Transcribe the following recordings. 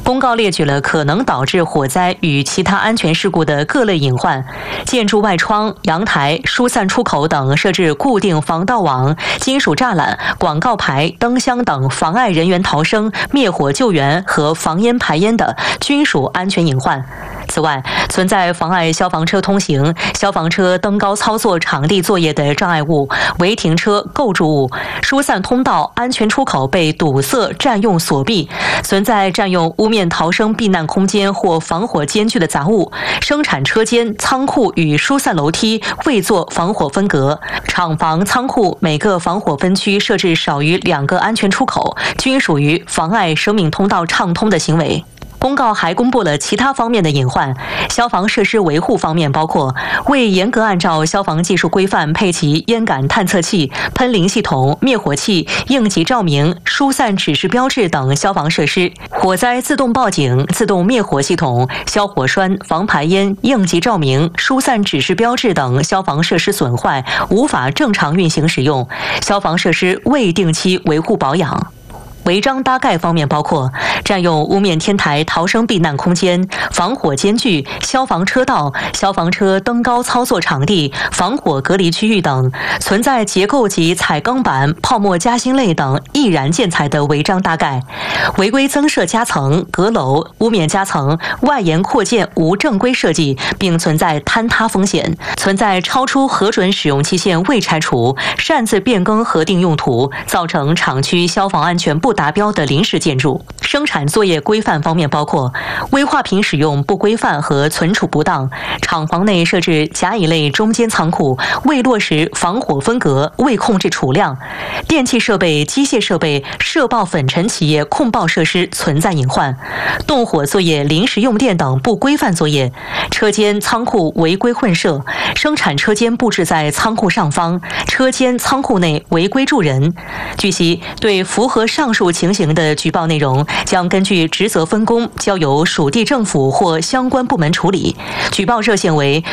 公告列举了可能导致火灾与其他安全事故的各类隐患：建筑外窗、阳台、疏散出口等设置固定防盗网、金属栅栏、广告牌、灯箱等妨碍人员逃生、灭火救援和防烟排烟的，均属安全隐患。此外，存在妨碍消防车通行、消防车登高操作场地作业的障碍物、违停车、构筑物、疏散通道、安全出口被堵塞、占用、锁闭，存在占用屋面逃生避难空间或防火间距的杂物，生产车间、仓库与疏散楼梯未做防火分隔，厂房、仓库每个防火分区设置少于2个安全出口，均属于妨碍生命通道畅通的行为。公告还公布了其他方面的隐患。消防设施维护方面包括未严格按照消防技术规范配齐烟感探测器、喷淋系统、灭火器、应急照明、疏散指示标志等消防设施；火灾自动报警、自动灭火系统、消火栓、防排烟、应急照明、疏散指示标志等消防设施损坏，无法正常运行使用；消防设施未定期维护保养。违章搭盖方面包括占用屋面天台逃生避难空间、防火间距、消防车道、消防车登高操作场地、防火隔离区域等，存在结构及彩钢板、泡沫夹心类等易燃建材的违章搭盖，违规增设夹层、阁楼、屋面夹层、外延扩建无正规设计，并存在坍塌风险，存在超出核准使用期限未拆除、擅自变更核定用途，造成厂区消防安全不达标的临时建筑。生产作业规范方面包括危化品使用不规范和存储不当，厂房内设置甲乙类中间仓库，未落实防火分隔，未控制储量，电气设备、机械设备、涉爆粉尘企业控爆设施存在隐患，动火作业、临时用电等不规范作业，车间、仓库违规混设，生产车间布置在仓库上方，车间、仓库内违规住人。据悉，对符合上述情形的举报内容，将根据职责分工交由属地政府或相关部门处理。举报热线为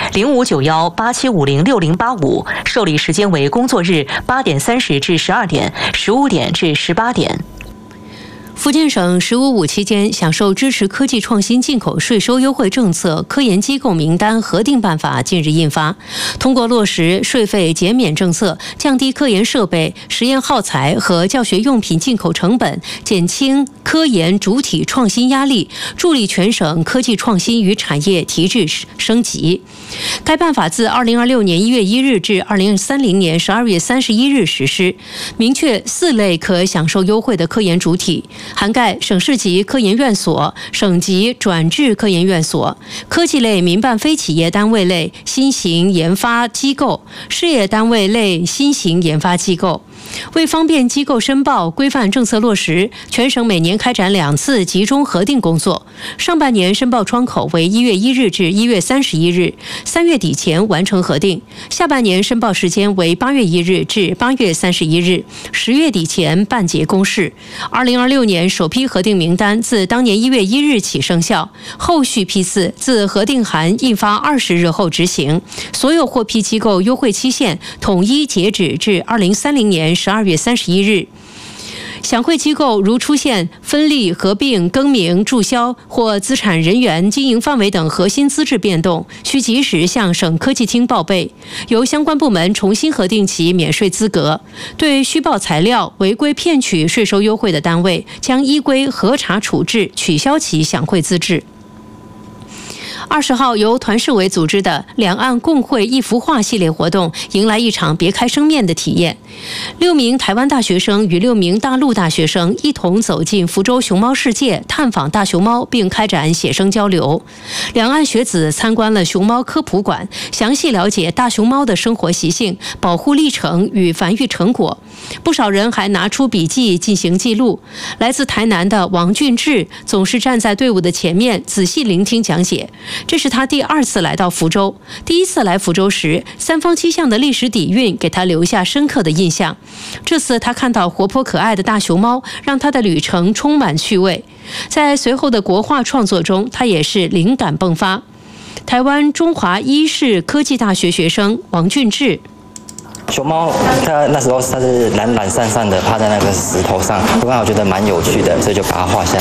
059187506085，受理时间为工作日8点30至12点，15点至18点。 福建省“15+5”期间享受支持科技创新进口税收优惠政策科研机构名单核定办法近日印发，通过落实税费减免政策，降低科研设备、实验耗材和教学用品进口成本，减轻科研主体创新压力，助力全省科技创新与产业提质升级。该办法自2026年1月1日至2030年12月31日实施，明确4类可享受优惠的科研主体，涵盖省市级科研院所、省级转制科研院所、科技类民办非企业单位类新型研发机构、事业单位类新型研发机构。为方便机构申报、规范政策落实，全省每年开展2次集中核定工作。上半年申报窗口为1月1日至1月31日，3月底前完成核定；下半年申报时间为8月1日至8月31日，10月底前办结公示。2026年首批核定名单自当年1月1日起生效，后续批次自核定函印发20日后执行。所有获批机构优惠期限统一截止至2030年12月31日。享惠机构如出现分立、合并、更名、注销或资产、人员、经营范围等核心资质变动，需及时向省科技厅报备，由相关部门重新核定其免税资格。对虚报材料、违规骗取税收优惠的单位，将依规核查处置，取消其享惠资质。20号由团市委组织的两岸共绘一幅画系列活动迎来一场别开生面的体验。6名台湾大学生与6名大陆大学生一同走进福州熊猫世界，探访大熊猫，并开展写生交流。两岸学子参观了熊猫科普馆，详细了解大熊猫的生活习性、保护历程与繁育成果。不少人还拿出笔记进行记录。来自台南的王俊志总是站在队伍的前面，仔细聆听讲解。这是他第2次来到福州，第1次来福州时，3坊七巷的历史底蕴给他留下深刻的印象。这次他看到活泼可爱的大熊猫，让他的旅程充满趣味。在随后的国画创作中，他也是灵感迸发。台湾中华医事科技大学学生王俊志。 熊猫它那时候它是懒懒散散的趴在那个石头上，我刚好觉得蛮有趣的，所以就把它画下来。